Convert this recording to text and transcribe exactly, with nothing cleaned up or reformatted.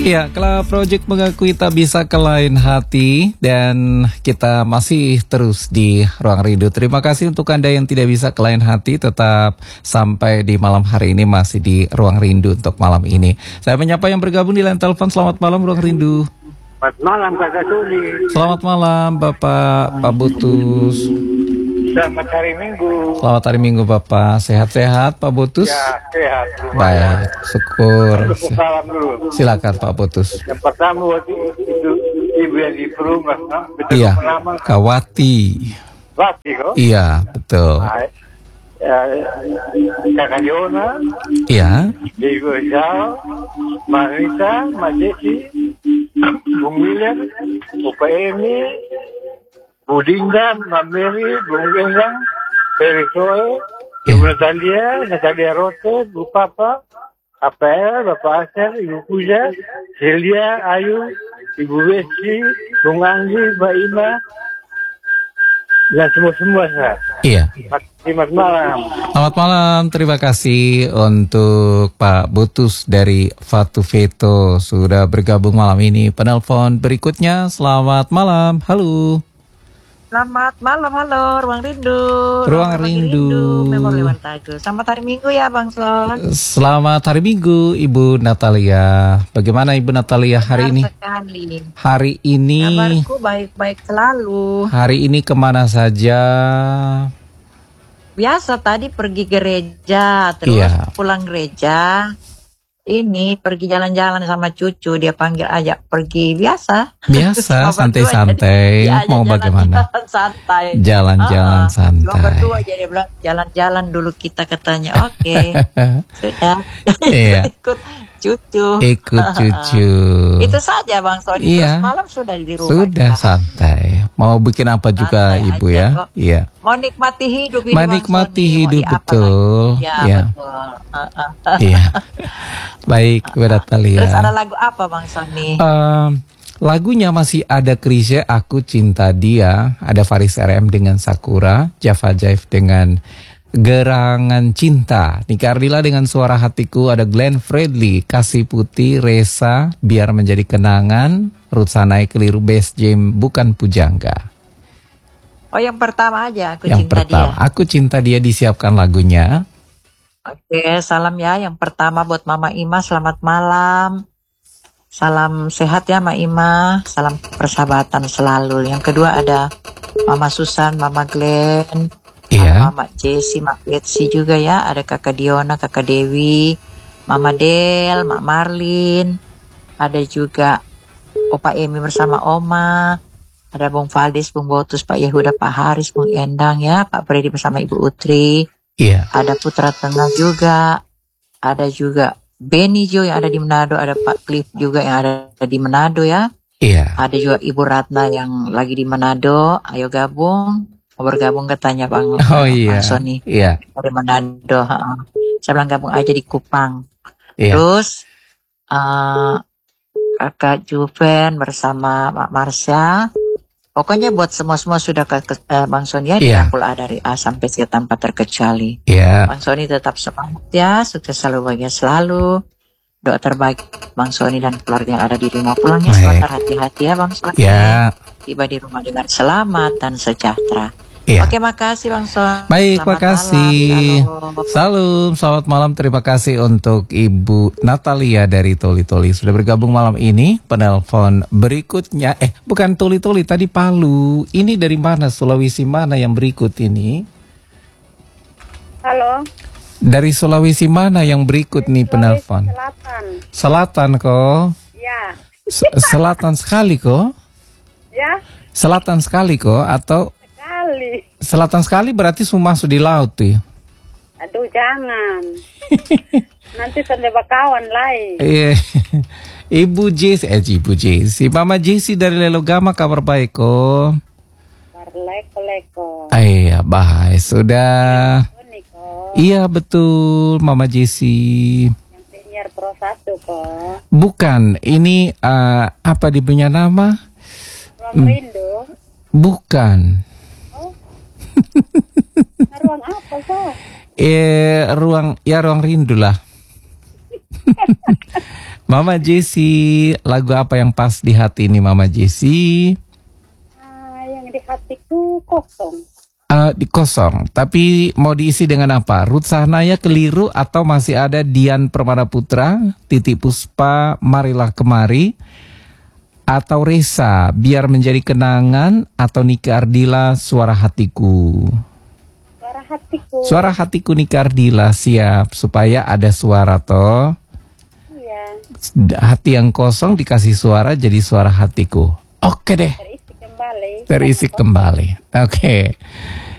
Ya, Club Project mengakui tak bisa ke lain hati dan kita masih terus di Ruang Rindu. Terima kasih untuk Anda yang tidak bisa ke lain hati, tetap sampai di malam hari ini masih di Ruang Rindu untuk malam ini. Saya menyapa yang bergabung di line telepon. Selamat malam Ruang Rindu. Selamat malam Kakak Suli. Selamat malam Bapak Pak Butus. Selamat hari Minggu. Selamat hari Minggu Bapak. Sehat-sehat Pak Butus? Ya, sehat. Baik, syukur. Salam dulu. Silakan Pak Butus. Yang pertama waktu itu ibu yang di perumah, no? Betul Iya, nama Kawati. Wati kok. Iya, betul. Baik. Ya, Kakak Yona, Iya. Ibu Rizal, Marita, Mbak Jeci, Bung William, Opa Emi, Bu Dinda, Mbak Mary, Bung Gendang, Ferry Soe, Ibu Natalia, Natalia Rote, Bu Papa, Apel, Bapak Asel, Ibu Puja, Celia, Ayu, Ibu Besi, Bung Anggi, Mbak Ima, dan semua-semua saya. Iya. Selamat malam. Selamat malam, terima kasih untuk Pak Butus dari Fatu Veto sudah bergabung malam ini. Penelpon berikutnya, selamat malam, halo. Selamat malam, halo, Ruang Rindu. Ruang Rindu. Memori Wantago. Selamat hari Minggu ya, Bang Son. Selamat hari Minggu, Ibu Natalia. Bagaimana Ibu Natalia hari ini? Sekali. Hari ini. Kabarku baik-baik selalu. Hari ini kemana saja? Biasa tadi pergi gereja, terus Iya. pulang gereja. Ini pergi jalan-jalan sama cucu, dia panggil ajak pergi biasa. Biasa, Cuma berdua santai-santai. jadi dia Mau ajak bagaimana? Jalan-jalan santai. Jalan-jalan Ah, ah. Cuma santai. berdua jadi bilang jalan-jalan dulu kita katanya. Oke, sudah. Iya. Ikut cucu. Ikut cucu. Itu saja Bang Sony. Iya. Terus malam sudah di rumah. Sudah kita. santai. Mau bikin apa juga Santai Ibu aja ya? kok. Iya. Mau nikmati hidup ini, Menikmati Bang Sony. hidup, Mau diapa betul. lagi? Ya, Iya. betul. Ah, ah. Iya. Baik, Bu Natalia. Terus ada lagu apa Bang Sony? Em, lagunya masih ada Krisye, Aku Cinta Dia, ada Faris R M dengan Sakura, Java Jive dengan Gerangan Cinta, Nika Ardila dengan Suara Hatiku, ada Glenn Fredly, Kasih Putih, Resa, Biar Menjadi Kenangan, Ruth Sanai, Keliru, Best Jam, Bukan Pujangga. Oh, yang pertama aja, Aku Yang Cinta pertama, Dia. Aku Cinta Dia disiapkan lagunya. Oke, salam ya. Yang pertama buat Mama Ima, selamat malam. Salam sehat ya Mama Ima, salam persahabatan selalu. Yang kedua ada Mama Susan, Mama Glenn, Iya. Mama Jessie, Mak Betsy juga ya. Ada Kakak Diona, Kakak Dewi, Mama Del, Mak Marlin. Ada juga Opa Emi bersama Oma. Ada Bung Valdis, Bung Botus, Pak Yehuda, Pak Haris, Bung Endang ya. Pak Freddy bersama Ibu Utri. Iya. Ada Putra Tengah juga. Ada juga Benny Jo yang ada di Manado. Ada Pak Cliff juga yang ada di Manado ya. Iya. Ada juga Ibu Ratna yang lagi di Manado. Ayo gabung. Mau bergabung katanya Bang, Oh Bang iya. Sony. Iya. Dari Manado. Ha-ha. Saya bilang gabung aja di Kupang. Iya. Terus uh, Kakak Juven bersama Mak Marsha. Pokoknya buat semua-semua sudah ke, ke eh, Bang Sony ya, Iya. dirangkul A dari A sampai Z tanpa terkecuali. Iya. Bang Sony tetap semangat ya, sukses selalu, bahagia selalu. Doa terbaik Bang Sony dan keluarga yang ada di rumah pulangnya Baik. selamat, hati-hati ya Bang Sony. Ya. Tiba di rumah dengan selamat dan sejahtera. Iya. Oke, makasih Bang Sony. Baik, Selamat makasih. malam. Shalom. Salam, selamat malam. Terima kasih untuk Ibu Natalia dari Toli Toli sudah bergabung malam ini. Penelpon berikutnya, eh bukan Toli Toli, tadi Palu. Ini dari mana, Sulawesi mana yang berikut ini? Halo. Dari Sulawesi mana yang berikut nih penelpon? Selatan. Selatan kok. Ya. S- Selatan sekali kok. Ya. Selatan sekali kok, atau Sekali. selatan sekali berarti semua masuk di laut tuh. Aduh, jangan. Nanti sendiri kawan lain. Iya. Ibu Jesi, eh Ibu Jesi, Mama Jesi dari Lelogama, kabar baik kok. Barleko-leko. Iya, baik sudah. Ini kok. Iya betul, Mama Jesi. Yang senior pro satu kok. Bukan, ini eh, apa dia punya nama? Ruang rindu. Bukan. Ruang apa kok? Eh ruang, ya ruang rindu lah. Mama Jessi, lagu apa yang pas di hati ini Mama Jessi? Ah, yang di hatiku kosong. Uh, di kosong, tapi mau diisi dengan apa? Ruth Sahnaya keliru atau masih ada Dian Permana Putra, Titi Puspa, Marilah Kemari, atau Resa, Biar Menjadi Kenangan, atau Nika Ardila, Suara Hatiku? Suara hatiku. Suara Hatiku Nika Ardila, siap, supaya ada suara toh. Iya. Hati yang kosong dikasih suara jadi suara hatiku. Oke deh, Terisi kembali. terisi kembali. Oke.